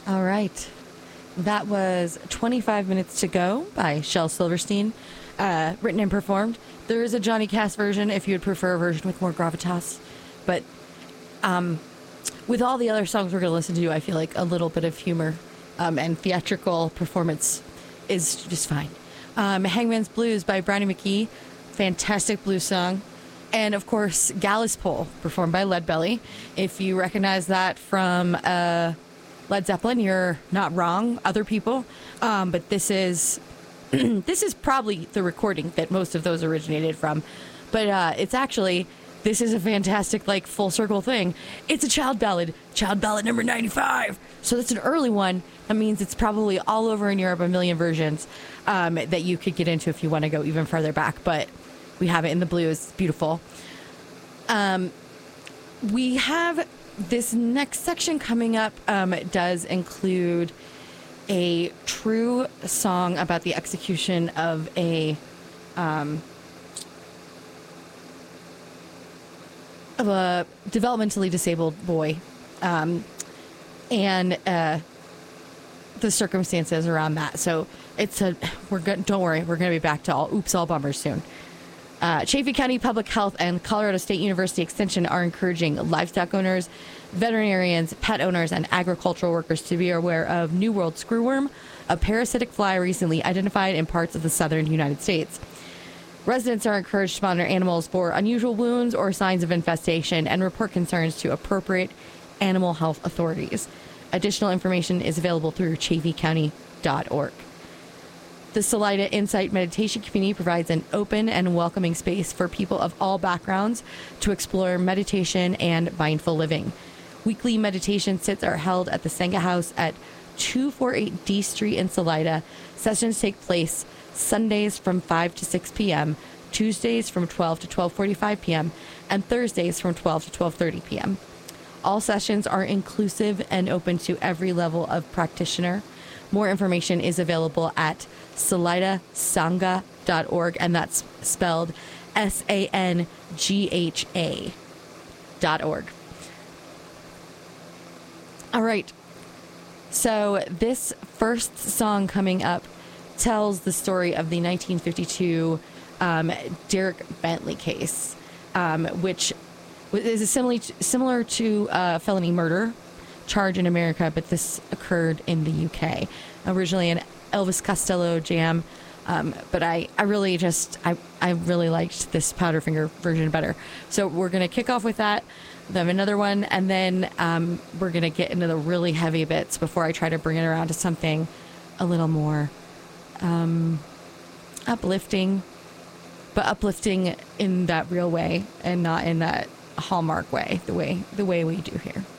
All right. That was 25 Minutes to Go by Shel Silverstein, written and performed. There is a Johnny Cash version if you would prefer a version with more gravitas. But with all the other songs we're going to listen to, I feel like a little bit of humor and theatrical performance is just fine. Hangman's Blues by Brownie McGhee. Fantastic blues song. And, of course, Gallus Pole, performed by Leadbelly. If you recognize that from Led Zeppelin, you're not wrong, other people. But this is this is probably the recording that most of those originated from. But it's actually, this is a fantastic, like, full circle thing. It's a child ballad number 95. So that's an early one. That means it's probably all over in Europe, a million versions that you could get into if you want to go even further back. But we have it in the blues. Beautiful. We have this next section coming up. It does include a true song about the execution of a developmentally disabled boy, and the circumstances around that. So it's don't worry, we're going to be back to all bummers soon. Chaffee County Public Health and Colorado State University Extension are encouraging livestock owners, veterinarians, pet owners, and agricultural workers to be aware of New World screwworm, a parasitic fly recently identified in parts of the southern United States. Residents are encouraged to monitor animals for unusual wounds or signs of infestation and report concerns to appropriate animal health authorities. Additional information is available through chaffeecounty.org. The Salida Insight Meditation Community provides an open and welcoming space for people of all backgrounds to explore meditation and mindful living. Weekly meditation sits are held at the Senga House at 248 D Street in Salida. Sessions take place Sundays from 5 to 6 p.m., Tuesdays from 12 to 12:45 p.m., and Thursdays from 12 to 12:30 p.m. All sessions are inclusive and open to every level of practitioner. More information is available at salidasangha.org, and that's spelled SANGHA.org. All right. So this first song coming up tells the story of the 1952 Derek Bentley case, which is similar to felony murder charge in America, but this occurred in the UK. Originally an Elvis Costello jam, but I really liked this Powderfinger version better. So we're going to kick off with that, then another one, and then we're going to get into the really heavy bits before I try to bring it around to something a little more uplifting, but uplifting in that real way and not in that Hallmark way, the way we do here.